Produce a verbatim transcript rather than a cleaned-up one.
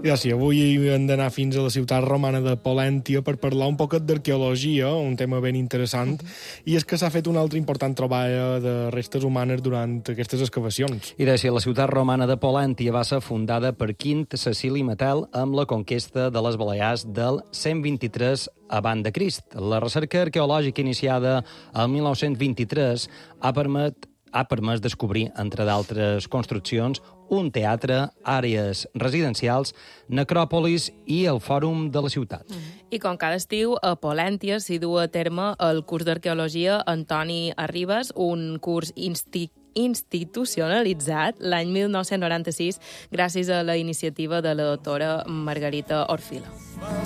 Ja sí, avui hem d'anar fins a la ciutat romana de Polèntia per parlar un poquet d'arqueologia, un tema ben interessant, uh-huh. i és que s'ha fet una altra important troballa de restes humanes durant aquestes excavacions. I de si la ciutat romana de Polèntia va ser fundada per Quint Cecili Metel amb la conquesta de les Balears del cent vint-i-tres abans de Crist. La recerca arqueològica iniciada el mil nou-cents vint-i-tres ha permet ha permès descobrir, entre d'altres construccions, un teatre, àrees residencials, necròpolis i el fòrum de la ciutat. Mm. I com cada estiu, a Polèntia s'hi du a terme el curs d'arqueologia Antoni Arribas, un curs insti institucionalitzat l'any mil nou-cents noranta-sis gràcies a la iniciativa de la doctora Margarita Orfila.